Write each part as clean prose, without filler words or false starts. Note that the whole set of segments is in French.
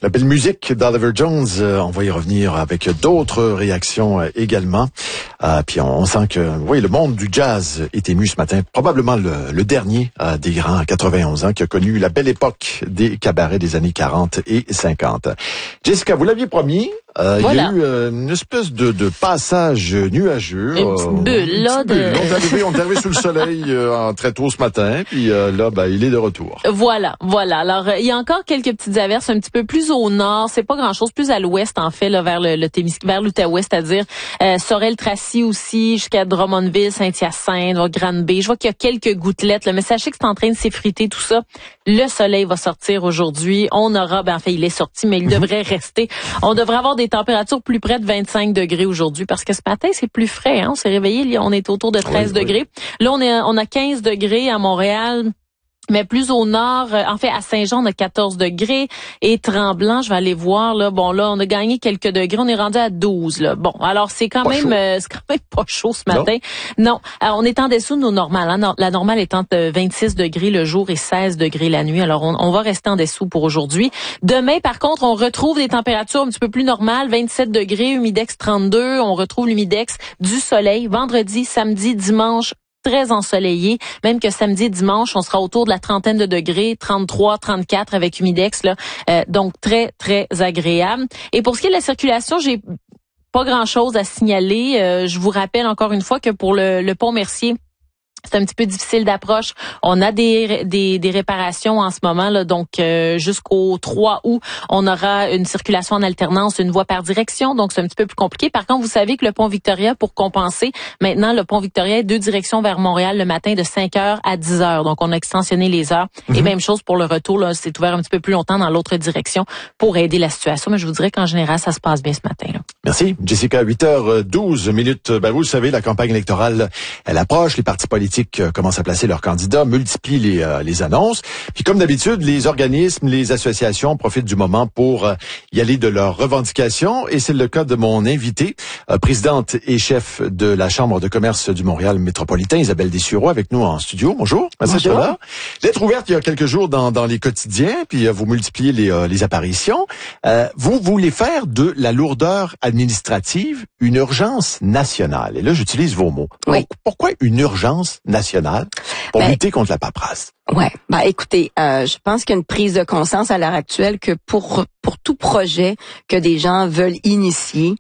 La belle musique d'Oliver Jones, on va y revenir avec d'autres réactions également. Puis on sent que oui, le monde du jazz est ému ce matin. Probablement le dernier des grands à 91 ans qui a connu la belle époque des cabarets des années 40 et 50. Jessica, vous l'aviez promis. Voilà. Il y a eu une espèce de passage nuageux. Une petite bulle, là. On est arrivé sous le soleil très tôt ce matin, puis là, il est de retour. Voilà. Alors, il y a encore quelques petites averses un petit peu plus au nord. C'est pas grand-chose, plus à l'ouest, en fait, là, vers vers l'Outaouais, c'est-à-dire Sorel-Tracy aussi, jusqu'à Drummondville, Saint-Hyacinthe, Granby. Je vois qu'il y a quelques gouttelettes, là, mais sachez que c'est en train de s'effriter, tout ça. Le soleil va sortir aujourd'hui. On aura, en fait, il est sorti, mais il devrait rester. On devrait avoir des températures plus près de 25 degrés aujourd'hui parce que ce matin, c'est plus frais. Hein? On s'est réveillé, on est autour de 13 degrés. Là, on a 15 degrés à Montréal. Mais plus au nord, en fait, à Saint-Jean, on a 14 degrés. Et Tremblant, je vais aller voir, là. Bon, là, on a gagné quelques degrés. On est rendu à 12, là. Bon, alors, c'est quand même pas chaud ce matin. Non. Alors, on est en dessous de nos normales. Hein. La normale est entre 26 degrés le jour et 16 degrés la nuit. Alors, on va rester en dessous pour aujourd'hui. Demain, par contre, on retrouve des températures un petit peu plus normales. 27 degrés, humidex 32. On retrouve l'humidex, du soleil. Vendredi, samedi, dimanche, très ensoleillé, même que samedi et dimanche, on sera autour de la trentaine de degrés, 33, 34 avec humidex, là. Donc très, très agréable. Et pour ce qui est de la circulation, j'ai pas grand-chose à signaler. Je vous rappelle encore une fois que pour le pont Mercier, c'est un petit peu difficile d'approche. On a des réparations en ce moment, là, donc jusqu'au 3 août, on aura une circulation en alternance, une voie par direction, donc c'est un petit peu plus compliqué. Par contre, vous savez que le pont Victoria, pour compenser, maintenant, le pont Victoria est 2 directions vers Montréal le matin de 5h à 10h. Donc, on a extensionné les heures. Et même chose pour le retour, là, c'est ouvert un petit peu plus longtemps dans l'autre direction pour aider la situation. Mais je vous dirais qu'en général, ça se passe bien ce matin, là. Merci. Jessica, 8h12 minutes. Vous le savez, la campagne électorale, elle approche. Les partis politiques commencent à placer leurs candidats, multiplient les annonces. Puis comme d'habitude, les organismes, les associations profitent du moment pour y aller de leurs revendications. Et c'est le cas de mon invitée, présidente et chef de la Chambre de commerce du Montréal métropolitain, Isabelle Dessureau, avec nous en studio. Bonjour. Bonjour. Lettre ouverte il y a quelques jours dans les quotidiens, puis vous multipliez les apparitions. Vous voulez faire de la lourdeur administrative une urgence nationale. Et là, j'utilise vos mots. Oui. Pourquoi une urgence nationale pour lutter contre la paperasse? Ouais, écoutez, je pense qu'il y a une prise de conscience à l'heure actuelle que pour tout projet que des gens veulent initier,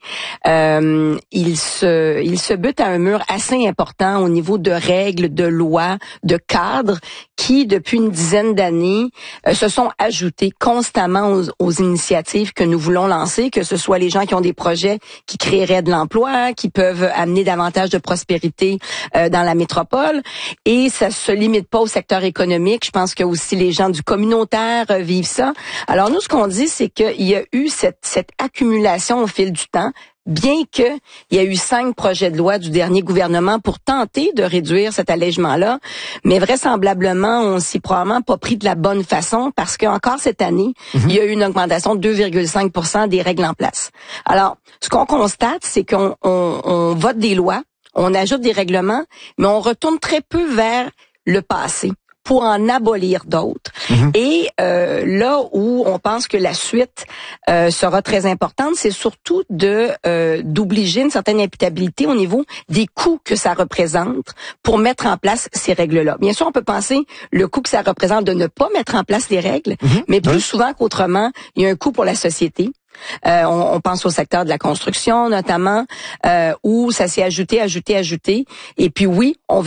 ils se butent à un mur assez important au niveau de règles, de lois, de cadres qui, depuis une dizaine d'années, se sont ajoutés constamment aux initiatives que nous voulons lancer, que ce soit les gens qui ont des projets qui créeraient de l'emploi, qui peuvent amener davantage de prospérité dans la métropole. Et ça se limite pas au secteur économique. Je pense que aussi les gens du communautaire vivent ça. Alors nous, ce qu'on dit, c'est qu'il y a eu cette accumulation au fil du temps, bien que il y a eu 5 projets de loi du dernier gouvernement pour tenter de réduire cet allègement-là, mais vraisemblablement, on s'y probablement pas pris de la bonne façon parce qu'encore cette année, il y a eu une augmentation de 2,5% des règles en place. Alors, ce qu'on constate, c'est qu'on vote des lois, on ajoute des règlements, mais on retourne très peu vers le passé pour en abolir d'autres. Et là où on pense que la suite sera très importante, c'est surtout d'obliger une certaine imputabilité au niveau des coûts que ça représente pour mettre en place ces règles-là. Bien sûr, on peut penser le coût que ça représente de ne pas mettre en place les règles, mais plus souvent qu'autrement, il y a un coût pour la société. On pense au secteur de la construction notamment, où ça s'est ajouté. Et puis oui, on veut